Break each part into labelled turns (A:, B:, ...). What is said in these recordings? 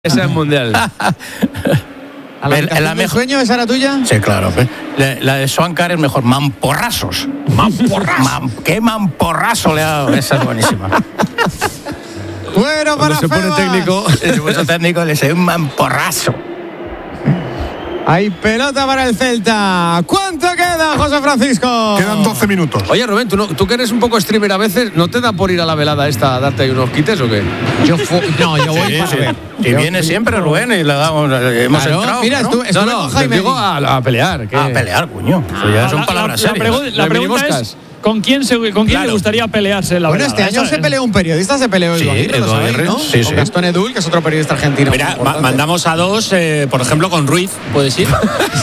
A: Ese es el mundial.
B: ¿La mejor sueño esa era tuya?
C: Sí, claro. La de Swankar es mejor. Mamporrazos. ¿Qué mamporrazo le ha dado? Esa es buenísima.
B: Bueno, para
A: se pone técnico.
C: Se puso técnico, le sale un mamporrazo.
B: Hay pelota para el Celta. ¿Cuánto queda, José Francisco?
D: Quedan 12 minutos.
A: Oye, Rubén, ¿tú que eres un poco streamer a veces, ¿no te da por ir a la velada esta a darte ahí unos quites o qué?
B: Yo voy para ver.
C: Y viene siempre Rubén y le damos. Hemos entrado.
B: Mira,
C: ¿no?
B: estuve con Jaime.
A: Digo a pelear. ¿Qué?
C: A pelear, coño. Eso ya son palabras serias.
E: La pregunta es: ¿con quién le gustaría pelearse en la
B: Bueno,
E: velada?
B: este año se peleó un periodista, se peleó
C: Sí,
B: Edu Aguirre,
C: Edu
B: ¿lo sabéis,
C: Aguirre,
B: no?
C: sí,
B: Con Gastón Edul, que es otro periodista argentino.
F: Mira, mandamos a dos, por ejemplo, con Ruiz, ¿puedes ir?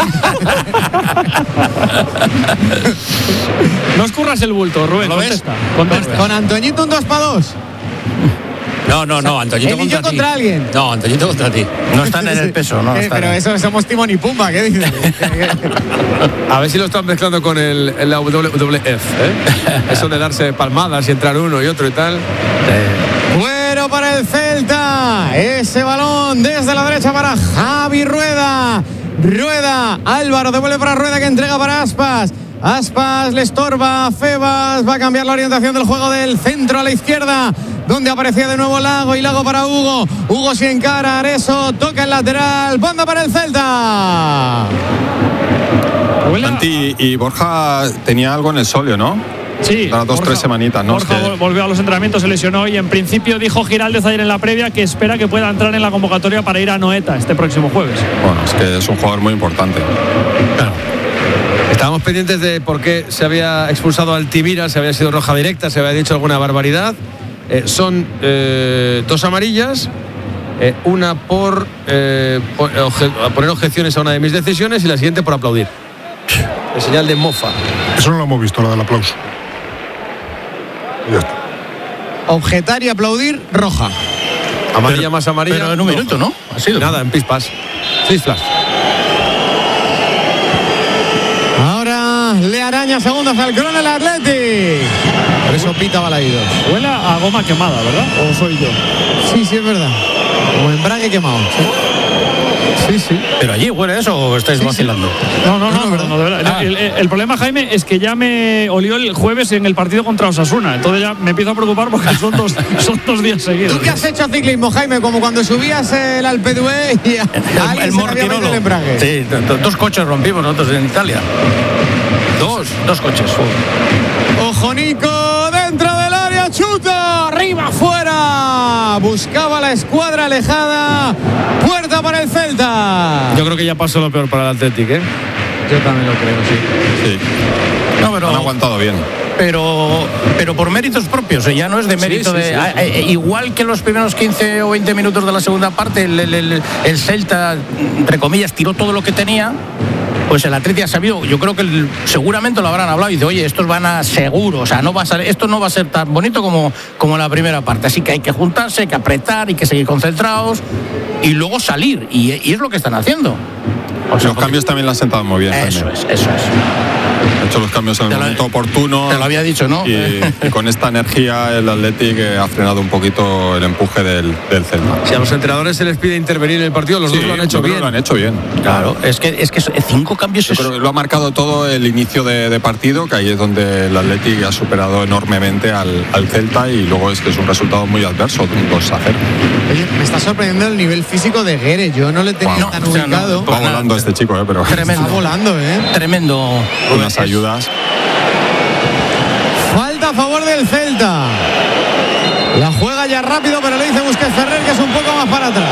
E: No os curras el bulto, Rubén,
F: ¿Lo ves?
E: contesta.
B: Con Antoñito un 2 para 2.
F: No, Antoñito
B: Él y yo
F: contra ti.
B: contra alguien.
F: No, Antoñito contra ti.
C: No están en el peso, ¿no?
B: Pero eso somos Timón y Pumba, ¿qué dices?
A: A ver si lo están mezclando con la WWF, ¿eh? Eso de darse palmadas y entrar uno y otro y tal.
B: Bueno para el Celta. Ese balón desde la derecha para Javi Rueda. Álvaro devuelve para Rueda, que entrega para Aspas. Aspas le estorba, Febas va a cambiar la orientación del juego del centro a la izquierda, donde aparecía de nuevo Lago, y Lago para Hugo se encara, Areso toca el lateral, banda para el Celta.
D: Santi y Borja tenía algo en el solio, ¿no?
E: Sí,
D: para 2-3 semanitas, ¿no?
E: Borja volvió a los entrenamientos, se lesionó y en principio dijo Giraldez ayer en la previa que espera que pueda entrar en la convocatoria para ir a Anoeta este próximo jueves.
D: Bueno, es que es un jugador muy importante.
A: Claro. Estábamos pendientes de por qué se había expulsado al Altimira, si había sido roja directa, se había dicho alguna barbaridad. Son 2 amarillas, una por poner objeciones a una de mis decisiones y la siguiente por aplaudir. El señal de mofa.
D: Eso no lo hemos visto, lo del aplauso. Ya está.
B: Objetar y aplaudir, roja.
A: Amarilla más amarilla.
C: Pero en un minuto, ¿no? Ha sido.
A: Nada, en pispas. 6 flash.
B: Ahora le araña segundos al Cron el Athletic. Por eso pita Balaídos.
E: Huele a goma quemada, ¿verdad? ¿O soy yo?
B: Sí, es verdad. Como embrague quemado. Sí.
C: ¿Pero allí huele eso o estáis vacilando?
E: No, de verdad. El problema, Jaime, es que ya me olió el jueves en el partido contra Osasuna. Entonces ya me empiezo a preocupar porque son dos días seguidos.
B: ¿Tú qué has hecho ciclismo, Jaime? Como cuando subías el Alpe d'Huez y
C: El Mortirolo.
B: el embrague.
C: Sí, 2 coches rompimos nosotros en Italia. Dos coches.
B: Ojo, Nico, dentro del área, chuta, arriba, fuera. Buscaba la escuadra alejada. Puerta para el Celta.
A: Yo creo que ya pasó lo peor para el Athletic, ¿eh?
B: Yo también lo creo, sí.
D: Sí.
C: No, pero
D: Han aguantado bien.
C: Pero por méritos propios, ya no es de mérito igual que los primeros 15 o 20 minutos de la segunda parte el Celta, entre comillas, tiró todo lo que tenía. Pues el Atleti ha sabido, yo creo que seguramente lo habrán hablado y dice, oye, estos van a seguro, o sea, esto no va a ser tan bonito como la primera parte, así que hay que juntarse, hay que apretar, hay que seguir concentrados y luego salir, y es lo que están haciendo.
D: O sea, los cambios también le han sentado muy bien.
C: Eso es.
D: Ha hecho los cambios en el momento oportuno.
C: Te lo había dicho, ¿no?
D: Y con esta energía el Athletic ha frenado un poquito el empuje del Celta.
A: Si a los entrenadores se les pide intervenir en el partido, los dos lo han hecho bien.
D: Lo han hecho bien.
C: Claro, es que 5 cambios.
D: Yo creo que lo ha marcado todo el inicio de partido, que ahí es donde el Athletic ha superado enormemente al Celta, y luego es que es un resultado muy adverso, 2-0.
B: Oye, me está sorprendiendo el nivel físico de Guerre. Yo no le tenía tan ubicado.
D: Va volando este chico, pero
C: Tremendo.
B: Está volando,
C: Tremendo.
D: unas ayudas.
B: Falta a favor del Celta. La juega ya rápido, pero le dice Busquets Ferrer que es un poco más para atrás.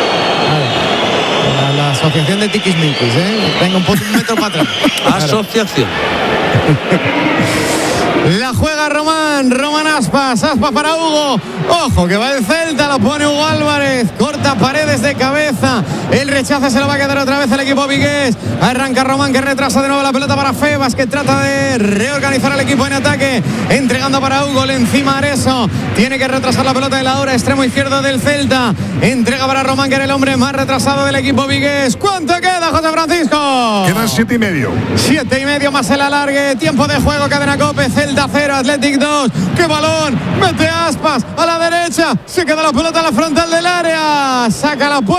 B: Vale. La asociación de tiquismiquis, venga un metro para atrás.
A: Asociación.
B: La juega Román Aspas para Hugo. Ojo que va el Celta, lo pone Hugo Álvarez, corta Paredes de cabeza. El rechace se lo va a quedar otra vez el equipo vigués. Arranca Román, que retrasa de nuevo la pelota para Febas, que trata de reorganizar al equipo en ataque, entregando para Hugo, le encima Areso, tiene que retrasar la pelota de la hora, extremo izquierdo del Celta, entrega para Román, que era el hombre más retrasado del equipo vigués. ¿Cuánto queda, José Francisco?
G: Quedan 7,5.
B: 7,5 más el alargue, tiempo de juego, Cadena COPE, Celta 0, Athletic 2. ¡Qué balón! Mete Aspas a la derecha, se queda la pelota en la frontal del área, saca la puerta.